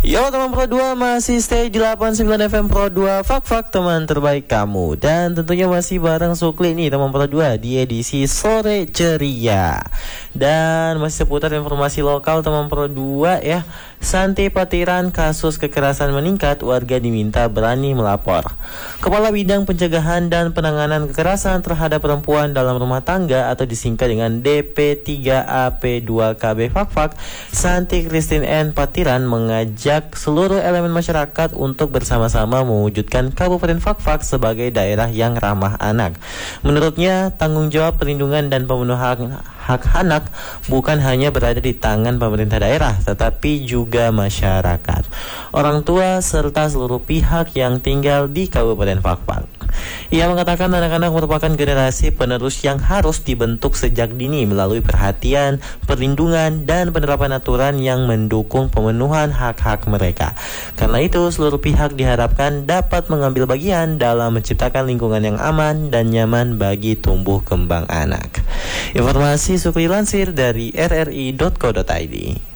Yo teman Pro 2, masih stay di 89 FM Pro 2, Fak teman terbaik kamu. Dan tentunya masih bareng Sukli nih teman Pro 2 di edisi Sore Ceria. Dan masih seputar informasi lokal teman Pro 2 ya. Santi Patiran, kasus kekerasan meningkat, warga diminta berani melapor. Kepala Bidang Pencegahan dan Penanganan Kekerasan terhadap Perempuan dalam Rumah Tangga atau disingkat dengan DP3AP2KB Fak, Santi Christine N. Patiran mengajak seluruh elemen masyarakat untuk bersama-sama mewujudkan Kabupaten Fak sebagai daerah yang ramah anak. Menurutnya, tanggung jawab perlindungan dan pemenuhan hak anak bukan hanya berada di tangan pemerintah daerah, tetapi juga masyarakat, orang tua, serta seluruh pihak yang tinggal di Kabupaten Fak. Ia mengatakan anak-anak merupakan generasi penerus yang harus dibentuk sejak dini melalui perhatian, perlindungan, dan penerapan aturan yang mendukung pemenuhan hak-hak mereka. Karena itu, seluruh pihak diharapkan dapat mengambil bagian dalam menciptakan lingkungan yang aman dan nyaman bagi tumbuh kembang anak. Informasi Sukri lansir dari rri.co.id.